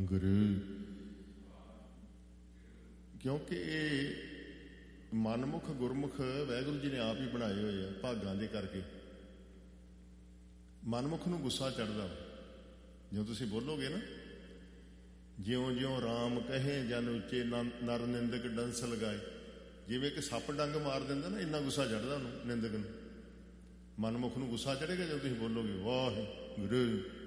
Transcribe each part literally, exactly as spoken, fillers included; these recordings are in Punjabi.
ਗੁਰੂ। ਕਿਉਂਕਿ ਇਹ ਮਨਮੁਖ ਗੁਰਮੁਖ ਵਾਹਿਗੁਰੂ ਜੀ ਨੇ ਆਪ ਹੀ ਬਣਾਏ ਹੋਏ ਆ ਭਾਗਾਂ ਦੇ ਕਰਕੇ। ਮਨਮੁਖ ਨੂੰ ਗੁੱਸਾ ਚੜ੍ਹਦਾ ਜਦੋਂ ਤੁਸੀਂ ਬੋਲੋਗੇ ਨਾ, ਜਿਉਂ ਜਿਉਂ ਰਾਮ ਕਹੇ ਜਨ ਉੱਚੇ ਨਰ ਨਿੰਦਕ ਡੰਸ ਲਗਾਏ। ਜਿਵੇਂ ਕਿ ਸੱਪ ਡੰਗ ਮਾਰ ਦਿੰਦਾ ਨਾ, ਇੰਨਾ ਗੁੱਸਾ ਚੜ੍ਹਦਾ ਉਹਨੂੰ, ਨਿੰਦਕ ਨੂੰ। ਮਨਮੁਖ ਨੂੰ ਗੁੱਸਾ ਚੜ੍ਹੇਗਾ ਜਦੋਂ ਤੁਸੀਂ ਬੋਲੋਗੇ ਵਾਹਿਗੁਰੂ,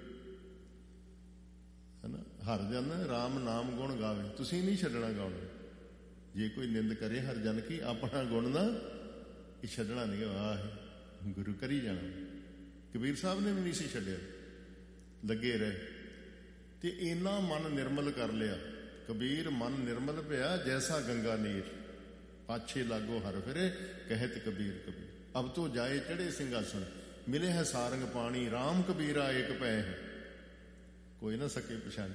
ਹੈ ਨਾ। ਹਰ ਜਨ ਰਾਮ ਨਾਮ ਗੁਣ ਗਾਵੇ, ਤੁਸੀਂ ਨਹੀਂ ਛੱਡਣਾ ਗਾਉਣਾ। ਜੇ ਕੋਈ ਨਿੰਦ ਕਰੇ ਹਰ ਜਨ ਕੀ, ਆਪਣਾ ਗੁਣ ਨਾ ਇਹ ਛੱਡਣਾ ਨਹੀਂ, ਵਾਹਿਗੁਰੂ ਕਰੀ ਜਾਣਾ। ਕਬੀਰ ਸਾਹਿਬ ਨੇ ਵੀ ਨਹੀਂ ਸੀ ਛੱਡਿਆ, ਲੱਗੇ ਰਹੇ। ਤੇ ਇੰਨਾ ਮਨ ਨਿਰਮਲ ਕਰ ਲਿਆ ਕਬੀਰ, ਮਨ ਨਿਰਮਲ ਪਿਆ ਜੈਸਾ ਗੰਗਾ ਨੀਰ, ਪਾਛੇ ਲਾਗੋ ਹਰ ਫਿਰੇ ਕਹਿਤ ਕਬੀਰ ਕਬੀਰ। ਅਬ ਤੋਂ ਜਾਏ ਚੜੇ ਸਿੰਘਾਸਣ, ਮਿਲੇ ਹੈ ਸਾਰੰਗ ਪਾਣੀ, ਰਾਮ ਕਬੀਰਾ ਏਕ ਪੈ ਹੈ, ਕੋਈ ਨਾ ਸਕੇ ਪਛਾਣ।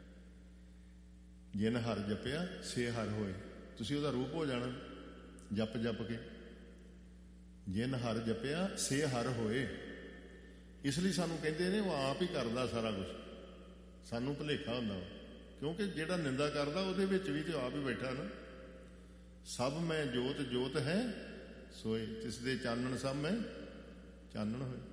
ਜਿਨ ਹਰ ਜਪਿਆ ਸੇ ਹਰ ਹੋਏ, ਤੁਸੀਂ ਉਹਦਾ ਰੂਪ ਹੋ ਜਾਣਾ ਜਪ ਜਪ ਕੇ। ਜਿਨ ਹਰ ਜਪਿਆ ਸੇ ਹਰ ਹੋਏ। ਇਸ ਲਈ ਸਾਨੂੰ ਕਹਿੰਦੇ ਨੇ ਉਹ ਆਪ ਹੀ ਕਰਦਾ ਸਾਰਾ ਕੁਛ, ਸਾਨੂੰ ਭੁਲੇਖਾ ਹੁੰਦਾ। ਕਿਉਂਕਿ ਜਿਹੜਾ ਨਿੰਦਾ ਕਰਦਾ ਉਹਦੇ ਵਿੱਚ ਵੀ ਤੇ ਆਪ ਹੀ ਬੈਠਾ ਨਾ। ਸਭ ਮੈਂ ਜੋਤ ਜੋਤ ਹੈ ਸੋਏ, ਤਿਸ ਦੇ ਚਾਨਣ ਸਭ ਮੈਂ ਚਾਨਣ ਹੋਏ।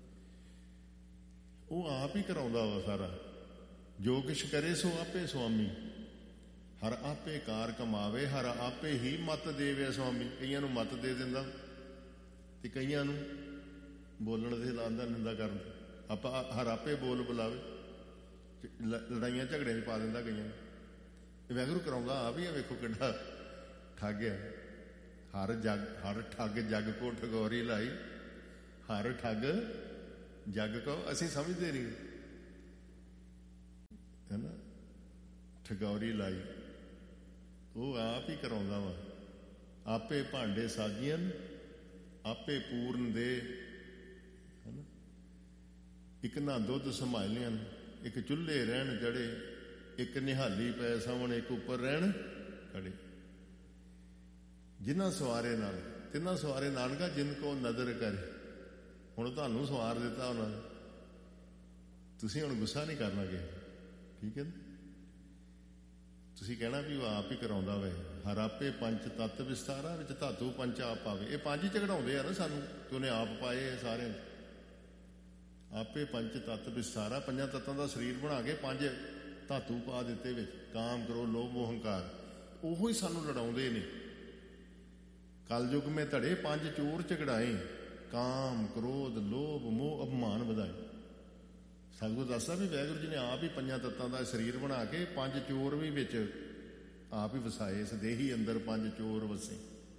ਉਹ ਆਪ ਹੀ ਕਰਾਉਂਦਾ ਵਾ ਸਾਰਾ। ਜੋ ਕਿਛ ਕਰੇ ਸੋ ਆਪੇ ਸੁਆਮੀ, ਹਰ ਆਪੇ ਕਾਰ ਕਮਾਵੇ, ਹਰ ਆਪੇ ਹੀ ਮਤ ਦੇਵੇ ਸੁਆਮੀ। ਕਈਆਂ ਨੂੰ ਮਤ ਦੇ ਦਿੰਦਾ ਤੇ ਕਈਆਂ ਨੂੰ ਬੋਲਣ ਦੇ ਲਾਉਂਦਾ, ਨਿੰਦਾ ਕਰਨ। ਆਪਾਂ ਹਰ ਆਪੇ ਬੋਲ ਬੁਲਾਵੇ, ਲੜਾਈਆਂ ਝਗੜਿਆਂ 'ਚ ਪਾ ਦਿੰਦਾ ਕਈਆਂ ਨੂੰ। ਵਾਹਿਗੁਰੂ ਕਰਾਉਂਦਾ ਆਪ ਹੀ ਆ। ਵੇਖੋ ਕਿੱਡਾ ਠੱਗ ਆ। ਹਰ ਜਗ ਹਰ ਠੱਗ ਜਗ ਕੋ ਠਗੌਰੀ ਲਾਈ, ਹਰ ਠੱਗ ਜਗ ਕੋ। ਅਸੀਂ ਸਮਝਦੇ ਨਹੀਂ, ਹੈ ਨਾ। ਠਗੌਰੀ ਲਾਈ ਉਹ ਆਪ ਹੀ ਕਰਾਉਂਦਾ ਵਾ। ਆਪੇ ਭਾਂਡੇ ਸਾਜੀਆਂ, ਆਪੇ ਪੂਰਨ ਦੇ, ਹੈ ਨਾ। ਇੱਕ ਨਾ ਦੁੱਧ ਸੰਭਾਲਿਆਂ, ਇੱਕ ਚੁੱਲ੍ਹੇ ਰਹਿਣ ਜੜੇ, ਇੱਕ ਨਿਹਾਲੀ ਪੈ ਸਾਵਣ, ਇੱਕ ਉੱਪਰ ਰਹਿਣ ਖੜੇ। ਜਿਨ੍ਹਾਂ ਸਵਾਰੇ ਨਾਲ, ਤਿੰਨਾਂ ਸਵਾਰੇ ਨਾਨਕਾ ਜਿਨ ਕੋ ਨਦਰ ਕਰੇ। ਹੁਣ ਤੁਹਾਨੂੰ ਸਵਾਰ ਦਿੱਤਾ ਉਹਨਾਂ ਨੇ, ਤੁਸੀਂ ਹੁਣ ਗੁੱਸਾ ਨਹੀਂ ਕਰਨਾ ਕਿਸੇ, ਠੀਕ ਹੈ ਨਾ। ਤੁਸੀਂ ਕਹਿਣਾ ਵੀ ਉਹ ਆਪ ਹੀ ਕਰਾਉਂਦਾ ਵੇ। ਹਰ ਆਪੇ ਪੰਚ ਤੱਤ ਵਿਸਤਾਰਾ, ਵਿੱਚ ਧਾਤੂ ਪੰਚ ਆਪ ਪਾਵੇ। ਇਹ ਪੰਜ ਹੀ ਝਗੜਾਉਂਦੇ ਆ ਨਾ ਸਾਨੂੰ, ਤੇ ਉਹਨੇ ਆਪ ਪਾਏ ਆ ਸਾਰਿਆਂ। ਆਪੇ ਪੰਚ ਤੱਤ ਵਿਸਤਾਰਾ, ਪੰਜਾਂ ਤੱਤਾਂ ਦਾ ਸਰੀਰ ਬਣਾ ਕੇ ਪੰਜ ਧਾਤੂ ਪਾ ਦਿੱਤੇ ਵਿੱਚ, ਕਾਮ ਕਰੋ ਲੋਭ ਮੋਹ ਹੰਕਾਰ। ਉਹੋ ਹੀ ਸਾਨੂੰ ਲੜਾਉਂਦੇ ਨੇ। ਕਲਯੁਗ ਮੈਂ ਧੜੇ ਪੰਜ ਚੋਰ ਝਗੜਾਏ, ਕਾਮ ਕ੍ਰੋਧ ਲੋਭ ਮੋਹ ਅਭਿਮਾਨ ਵਧਾਏ। ਸਤਿਗੁਰੂ ਦੱਸਦਾ ਵੀ ਵਾਹਿਗੁਰੂ ਜੀ ਨੇ ਆਪ ਹੀ ਪੰਜਾਂ ਤੱਤਾਂ ਦਾ ਸਰੀਰ ਬਣਾ ਕੇ ਪੰਜ ਚੋਰ ਵੀ ਵਿੱਚ ਆਪ ਹੀ ਵਸਾਏ। ਇਸ ਦੇਹੀ ਅੰਦਰ ਪੰਜ ਚੋਰ ਵਸੇ।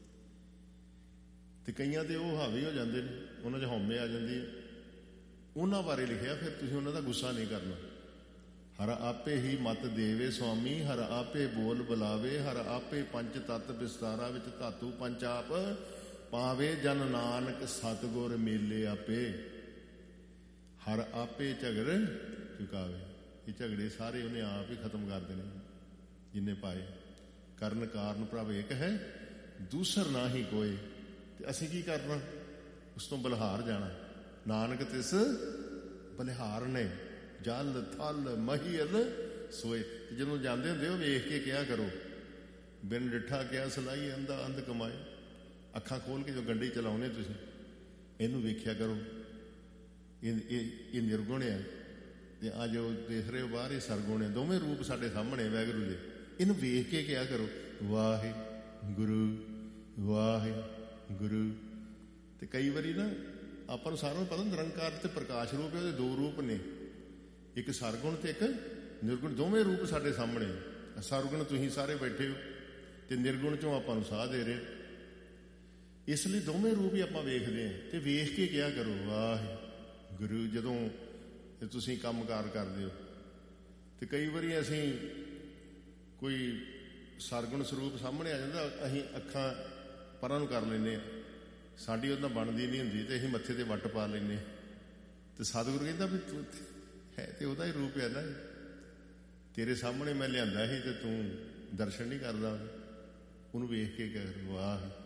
ਤੇ ਕਈਆਂ ਤੇ ਉਹ ਹਾਵੀ ਹੋ ਜਾਂਦੇ ਨੇ, ਉਹਨਾਂ 'ਚ ਹਉਮੈ ਆ ਜਾਂਦੀ ਹੈ। ਉਹਨਾਂ ਬਾਰੇ ਲਿਖਿਆ, ਫਿਰ ਤੁਸੀਂ ਉਹਨਾਂ ਦਾ ਗੁੱਸਾ ਨਹੀਂ ਕਰਨਾ। ਹਰ ਆਪੇ ਹੀ ਮਤ ਦੇਵੇ ਸੁਆਮੀ, ਹਰ ਆਪੇ ਬੋਲ ਬੁਲਾਵੇ, ਹਰ ਆਪੇ ਪੰਚ ਤੱਤ ਵਿਸਤਾਰਾ, ਵਿੱਚ ਧਾਤੂ ਪੰਚ ਆਪ ਪਾਵੇ। ਜਨ ਨਾਨਕ ਸਤਿਗੁਰ ਮੇਲੇ ਆਪੇ, ਹਰ ਆਪੇ ਝਗੜ ਚੁਕਾਵੇ। ਇਹ ਝਗੜੇ ਸਾਰੇ ਉਹਨੇ ਆਪ ਹੀ ਖਤਮ ਕਰ ਦੇਣੇ ਜਿੰਨੇ ਪਾਏ। ਕਰਨ ਕਾਰਨ ਪ੍ਰਭ ਇੱਕ ਹੈ, ਦੂਸਰ ਨਾ ਹੀ ਕੋਏ। ਤੇ ਅਸੀਂ ਕੀ ਕਰਨਾ? ਉਸ ਤੋਂ ਬਲਿਹਾਰ ਜਾਣਾ। ਨਾਨਕ ਤਿਸ ਬਲਿਹਾਰ ਨੇ, ਜਲ ਥਲ ਮਹੀਲ ਸੋਏ। ਤੇ ਜਦੋਂ ਜਾਂਦੇ ਹੁੰਦੇ ਹੋ ਵੇਖ ਕੇ ਕਿਹਾ ਕਰੋ, ਬਿਨ ਡਿੱਠਾ ਕਿਆ ਸਲਾਈ, ਅੰਧਾ ਅੰਧ ਕਮਾਏ। ਅੱਖਾਂ ਖੋਲ ਕੇ ਜੋ ਗੱਡੀ ਚਲਾਉਣੇ ਤੁਸੀਂ, ਇਹਨੂੰ ਵੇਖਿਆ ਕਰੋ। ਇਹ ਇਹ ਨਿਰਗੁਣ ਹੈ, ਤੇ ਆ ਜੋ ਦੇਖ ਰਹੇ ਹੋ ਬਾਹਰ, ਇਹ ਸਰਗੁਣ ਹੈ। ਦੋਵੇਂ ਰੂਪ ਸਾਡੇ ਸਾਹਮਣੇ ਵਾਹਿਗੁਰੂ ਦੇ। ਇਹਨੂੰ ਵੇਖ ਕੇ ਕਿਹਾ ਕਰੋ ਵਾਹਿਗੁਰੂ ਵਾਹਿਗੁਰੂ। ਤੇ ਕਈ ਵਾਰੀ ਨਾ ਆਪਾਂ ਨੂੰ ਸਾਰਿਆਂ ਨੂੰ ਪਤਾ ਨਿਰੰਕਾਰ ਤੇ ਪ੍ਰਕਾਸ਼ ਰੂਪ ਹੈ, ਉਹਦੇ ਦੋ ਰੂਪ ਨੇ, ਇੱਕ ਸਰਗੁਣ ਤੇ ਇੱਕ ਨਿਰਗੁਣ। ਦੋਵੇਂ ਰੂਪ ਸਾਡੇ ਸਾਹਮਣੇ। ਸਰਗੁਣ ਤੁਸੀਂ ਸਾਰੇ ਬੈਠੇ ਹੋ, ਤੇ ਨਿਰਗੁਣ ਚੋਂ ਆਪਾਂ ਨੂੰ ਸਾਹ ਦੇ ਰਹੇ। ਇਸ ਲਈ ਦੋਵੇਂ ਰੂਪ ਹੀ ਆਪਾਂ ਵੇਖਦੇ ਹਾਂ। ਤੇ ਵੇਖ ਕੇ ਕਿਹਾ ਕਰੋ ਵਾਹਿਗੁਰੂ ਜਦੋਂ ਤੁਸੀਂ ਕੰਮ ਕਾਰ ਕਰਦੇ ਹੋ। ਤੇ ਕਈ ਵਾਰੀ ਅਸੀਂ ਕੋਈ ਸਰਗੁਣ ਸਰੂਪ ਸਾਹਮਣੇ ਆ ਜਾਂਦਾ, ਅਸੀਂ ਅੱਖਾਂ ਪਰਾਂ ਨੂੰ ਕਰ ਲੈਂਦੇ ਹਾਂ, ਸਾਡੀ ਉਹਦੇ ਨਾਲ ਬਣਦੀ ਨਹੀਂ ਹੁੰਦੀ, ਤੇ ਅਸੀਂ ਮੱਥੇ ਤੇ ਵੱਟ ਪਾ ਲੈਂਦੇ ਹਾਂ। ਤੇ ਸਤਿਗੁਰੂ ਕਹਿੰਦਾ ਵੀ ਤੂੰ ਹੈ ਤੇ ਉਹਦਾ ਹੀ ਰੂਪ ਹੈ ਨਾ, ਤੇਰੇ ਸਾਹਮਣੇ ਮੈਂ ਲਿਆਂਦਾ ਸੀ ਤੇ ਤੂੰ ਦਰਸ਼ਨ ਨਹੀਂ ਕਰਦਾ। ਉਹਨੂੰ ਵੇਖ ਕੇ ਕਹਿ ਵਾਹ